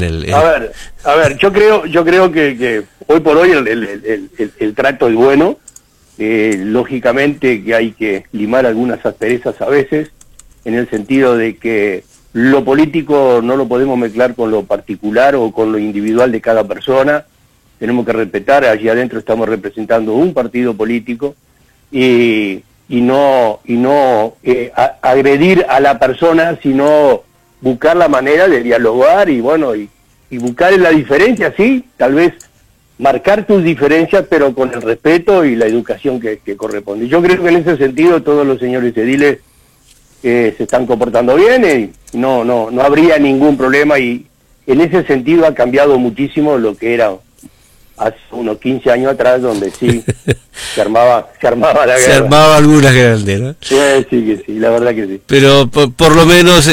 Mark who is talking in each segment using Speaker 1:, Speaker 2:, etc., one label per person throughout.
Speaker 1: A ver, yo creo que hoy por hoy el trato es bueno. Lógicamente que hay que limar algunas asperezas a veces, en el sentido de que lo político no lo podemos mezclar con lo particular o con lo individual de cada persona. Tenemos que respetar, allí adentro estamos representando un partido político y no agredir a la persona, sino buscar la manera de dialogar y buscar la diferencia, sí, tal vez marcar tus diferencias, pero con el respeto y la educación que corresponde. Yo creo que en ese sentido todos los señores ediles se están comportando bien y no habría ningún problema, y en ese sentido ha cambiado muchísimo lo que era hace unos 15 años atrás, donde sí se armaba la guerra.
Speaker 2: Se armaba algunas grandes, ¿no?
Speaker 1: Sí, la verdad que sí.
Speaker 2: Pero por lo menos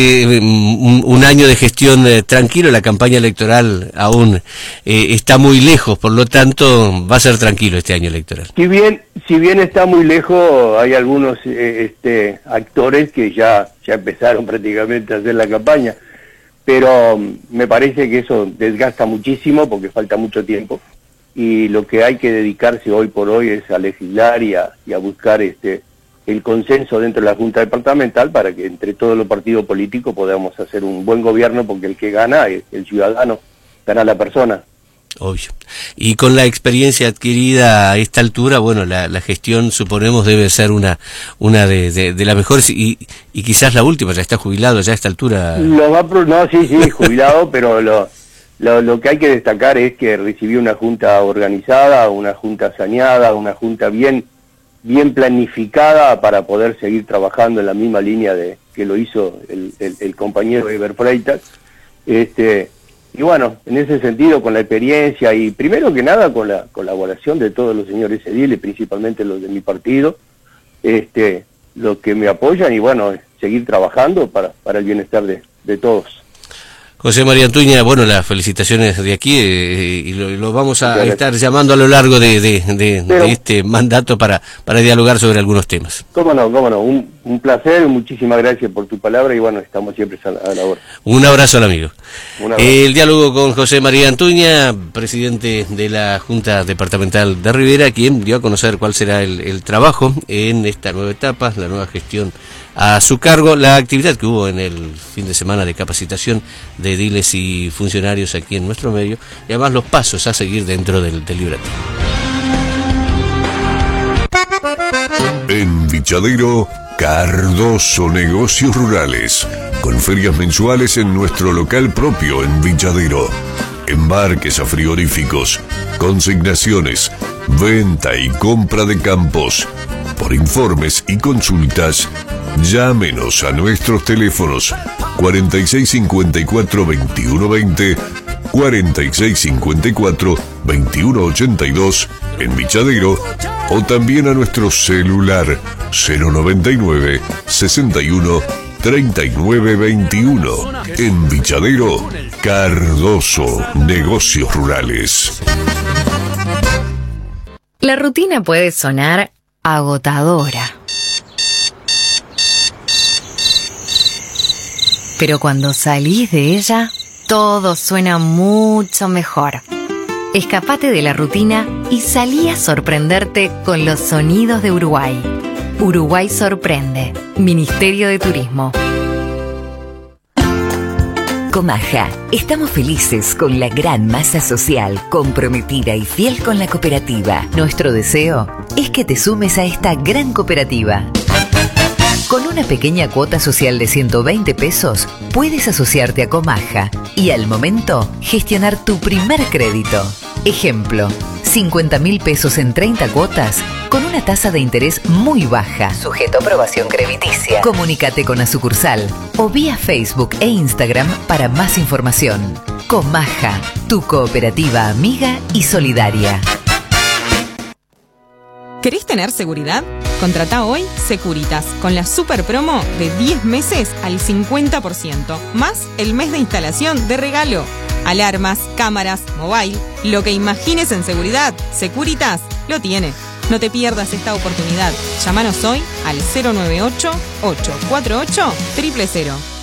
Speaker 2: un año de gestión tranquilo. La campaña electoral aún está muy lejos, por lo tanto va a ser tranquilo este año electoral.
Speaker 1: Si bien está muy lejos, hay algunos actores que ya empezaron prácticamente a hacer la campaña, pero me parece que eso desgasta muchísimo porque falta mucho tiempo, y lo que hay que dedicarse hoy por hoy es a legislar y a buscar el consenso dentro de la Junta Departamental para que entre todos los partidos políticos podamos hacer un buen gobierno, porque el que gana es el ciudadano, gana la persona.
Speaker 2: Obvio. Y con la experiencia adquirida a esta altura, bueno, la gestión, suponemos, debe ser una de las mejores y quizás la última. Ya está jubilado ya a esta altura.
Speaker 1: Sí, jubilado, pero lo que hay que destacar es que recibió una junta organizada, una junta saneada, una junta bien planificada para poder seguir trabajando en la misma línea que lo hizo el compañero Eber Freitas. Y bueno, en ese sentido, con la experiencia y primero que nada con la colaboración de todos los señores ediles, principalmente los de mi partido, los que me apoyan, y bueno, seguir trabajando para el bienestar de todos.
Speaker 2: José María Antuña, bueno, las felicitaciones de aquí, y lo vamos a estar llamando a lo largo de este mandato para dialogar sobre algunos temas. Cómo no,
Speaker 1: un placer, muchísimas gracias por tu palabra, y bueno, estamos siempre a la hora.
Speaker 2: Un abrazo al amigo. El diálogo con José María Antuña, presidente de la Junta Departamental de Rivera, quien dio a conocer cuál será el trabajo en esta nueva etapa, la nueva gestión a su cargo, la actividad que hubo en el fin de semana de capacitación de ediles y funcionarios aquí en nuestro medio, y además los pasos a seguir dentro del libreto.
Speaker 3: En Vichadero, Cardoso Negocios Rurales, con ferias mensuales en nuestro local propio en Vichadero. Embarques a frigoríficos, consignaciones, venta y compra de campos. Por informes y consultas, llámenos a nuestros teléfonos 4654-2120, 4654-2182 en Vichadero, o también a nuestro celular 099 61 39 21. En Vichadero, Cardoso Negocios Rurales.
Speaker 4: La rutina puede sonar agotadora, pero cuando salís de ella, todo suena mucho mejor. Escapate de la rutina y salí a sorprenderte con los sonidos de Uruguay. Uruguay sorprende. Ministerio de Turismo.
Speaker 5: Comaja, estamos felices con la gran masa social, comprometida y fiel con la cooperativa. Nuestro deseo es que te sumes a esta gran cooperativa. Con una pequeña cuota social de 120 pesos, puedes asociarte a Comaja y al momento gestionar tu primer crédito. Ejemplo, 50.000 pesos en 30 cuotas con una tasa de interés muy baja, sujeto a aprobación crediticia. Comunícate con la sucursal o vía Facebook e Instagram para más información. Comaja, tu cooperativa amiga y solidaria.
Speaker 6: ¿Querés tener seguridad? Contratá hoy Securitas con la super promo de 10 meses al 50%, más el mes de instalación de regalo. Alarmas, cámaras, mobile, lo que imagines en seguridad, Securitas lo tiene. No te pierdas esta oportunidad. Llámanos hoy al 098-848-000.